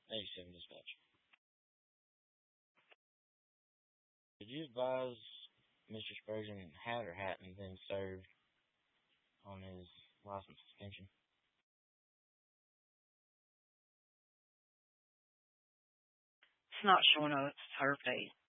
87 dispatch. Did you advise Mr. Spurgeon had or hadn't been served on his license suspension? It's not showing on its her face.